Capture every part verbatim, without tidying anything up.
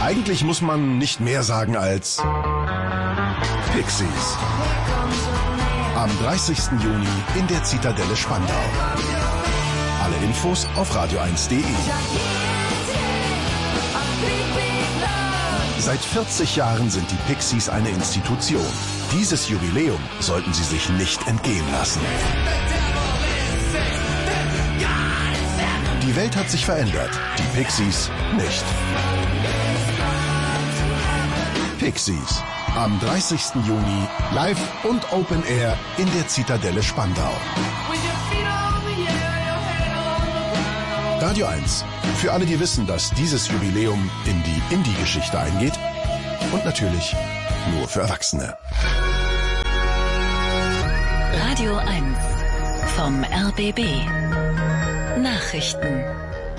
Eigentlich muss man nicht mehr sagen als Pixies. Am dreißigsten Juni in der Zitadelle Spandau. Alle Infos auf radio eins punkt de. Seit vierzig Jahren sind die Pixies eine Institution. Dieses Jubiläum sollten Sie sich nicht entgehen lassen. Die Welt hat sich verändert, die Pixies nicht. Pixies. Am dreißigsten Juni live und Open Air in der Zitadelle Spandau. Radio eins. Für alle, die wissen, dass dieses Jubiläum in die Indie-Geschichte eingeht. Und natürlich nur für Erwachsene. Radio eins vom R B B. Nachrichten.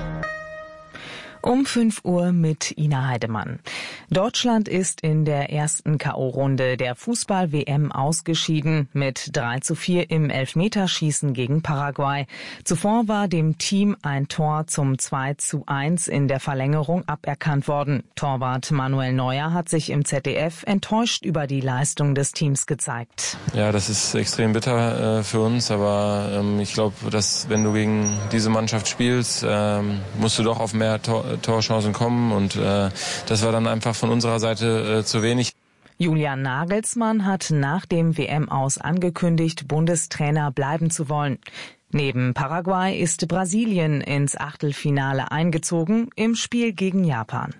Um fünf Uhr mit Ina Heidemann. Deutschland ist in der ersten K O-Runde der Fußball-W M ausgeschieden mit drei zu vier im Elfmeterschießen gegen Paraguay. Zuvor war dem Team ein Tor zum zwei zu eins in der Verlängerung aberkannt worden. Torwart Manuel Neuer hat sich im Z D F enttäuscht über die Leistung des Teams gezeigt. Ja, das ist extrem bitter äh, für uns, aber ähm, ich glaube, dass wenn du gegen diese Mannschaft spielst, ähm, musst du doch auf mehr Tor Torchancen kommen und äh, das war dann einfach von unserer Seite äh, zu wenig. Julian Nagelsmann hat nach dem W M-Aus angekündigt, Bundestrainer bleiben zu wollen. Neben Paraguay ist Brasilien ins Achtelfinale eingezogen im Spiel gegen Japan.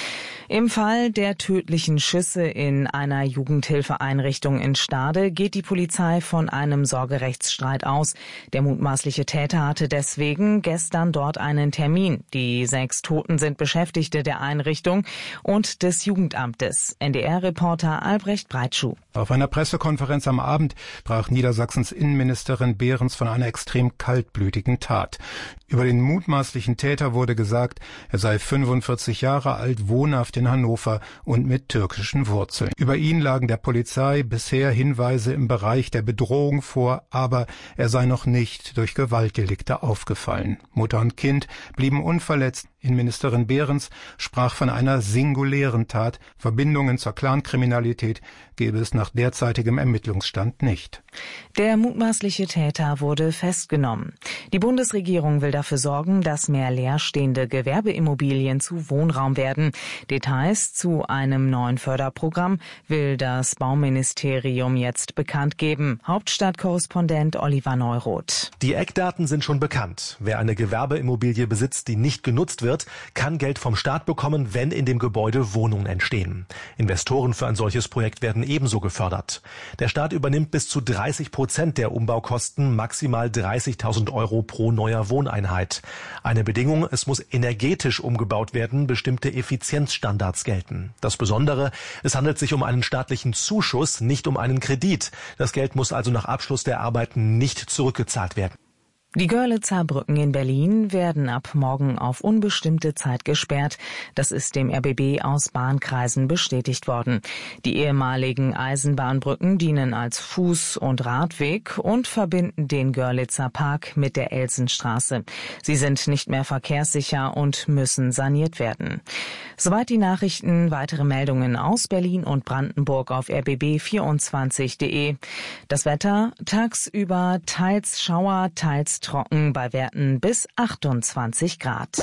Im Fall der tödlichen Schüsse in einer Jugendhilfeeinrichtung in Stade geht die Polizei von einem Sorgerechtsstreit aus. Der mutmaßliche Täter hatte deswegen gestern dort einen Termin. Die sechs Toten sind Beschäftigte der Einrichtung und des Jugendamtes. N D R-Reporter Albrecht Breitschuh. Auf einer Pressekonferenz am Abend sprach Niedersachsens Innenministerin Behrens von einer extrem kaltblütigen Tat. Über den mutmaßlichen Täter wurde gesagt, er sei fünfundvierzig Jahre alt, wohnhaft in Hannover und mit türkischen Wurzeln. Über ihn lagen der Polizei bisher Hinweise im Bereich der Bedrohung vor, aber er sei noch nicht durch Gewaltdelikte aufgefallen. Mutter und Kind blieben unverletzt. Innenministerin Behrens sprach von einer singulären Tat. Verbindungen zur Clankriminalität gäbe es nach derzeitigem Ermittlungsstand nicht. Der mutmaßliche Täter wurde festgenommen. Die Bundesregierung will dafür sorgen, dass mehr leerstehende Gewerbeimmobilien zu Wohnraum werden. Details zu einem neuen Förderprogramm will das Bauministerium jetzt bekannt geben. Hauptstadtkorrespondent Oliver Neuroth. Die Eckdaten sind schon bekannt. Wer eine Gewerbeimmobilie besitzt, die nicht genutzt wird, kann Geld vom Staat bekommen, wenn in dem Gebäude Wohnungen entstehen. Investoren für ein solches Projekt werden ebenso gefördert. Der Staat übernimmt bis zu dreißig Prozent der Umbaukosten, maximal dreißigtausend Euro pro neuer Wohneinheit. Eine Bedingung, es muss energetisch umgebaut werden, bestimmte Effizienzstandards gelten. Das Besondere, es handelt sich um einen staatlichen Zuschuss, nicht um einen Kredit. Das Geld muss also nach Abschluss der Arbeiten nicht zurückgezahlt werden. Die Görlitzer Brücken in Berlin werden ab morgen auf unbestimmte Zeit gesperrt. Das ist dem R B B aus Bahnkreisen bestätigt worden. Die ehemaligen Eisenbahnbrücken dienen als Fuß- und Radweg und verbinden den Görlitzer Park mit der Elsenstraße. Sie sind nicht mehr verkehrssicher und müssen saniert werden. Soweit die Nachrichten. Weitere Meldungen aus Berlin und Brandenburg auf r b b vierundzwanzig punkt de. Das Wetter tagsüber teils Schauer, teils trocken bei Werten bis achtundzwanzig Grad.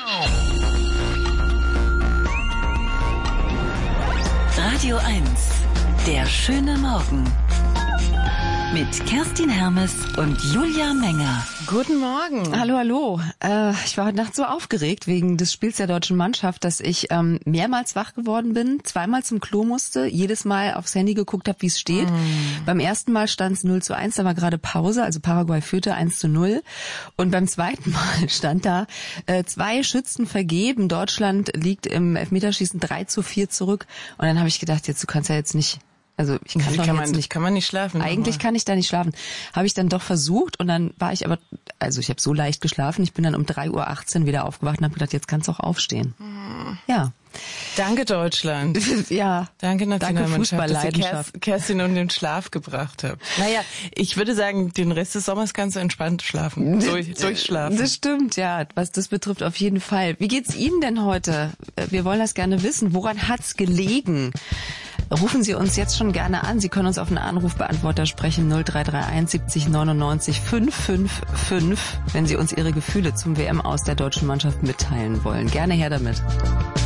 Radio eins, der schöne Morgen. Mit Kerstin Hermes und Julia Menger. Guten Morgen. Hallo, hallo. Äh, ich war heute Nacht so aufgeregt wegen des Spiels der deutschen Mannschaft, dass ich ähm, mehrmals wach geworden bin, zweimal zum Klo musste, jedes Mal aufs Handy geguckt habe, wie es steht. Mm. Beim ersten Mal stand es null zu eins, da war gerade Pause, also Paraguay führte eins zu null. Und beim zweiten Mal stand da, äh, zwei Schützen vergeben. Deutschland liegt im Elfmeterschießen drei zu vier zurück. Und dann habe ich gedacht, jetzt du kannst ja jetzt nicht... Also ich kann, doch kann jetzt man nicht, kann man nicht schlafen. Eigentlich kann ich da nicht schlafen. Habe ich dann doch versucht und dann war ich aber, also ich habe so leicht geschlafen, ich bin dann um drei Uhr achtzehn wieder aufgewacht und habe gedacht, jetzt kannst du auch aufstehen. Hm. Ja, Danke, Deutschland. Ja. Danke, Nationalmannschaft, dass ihr Fußballleidenschaft. Kerstin um den Schlaf gebracht habt. Naja, ich würde sagen, den Rest des Sommers kannst du entspannt schlafen. Durch, durchschlafen. Das stimmt, ja. Was das betrifft, auf jeden Fall. Wie geht's Ihnen denn heute? Wir wollen das gerne wissen. Woran hat's gelegen? Rufen Sie uns jetzt schon gerne an. Sie können uns auf den Anrufbeantworter sprechen, null drei drei eins siebzig neunundneunzig fünf fünf fünf, wenn Sie uns Ihre Gefühle zum W M aus der deutschen Mannschaft mitteilen wollen. Gerne her damit.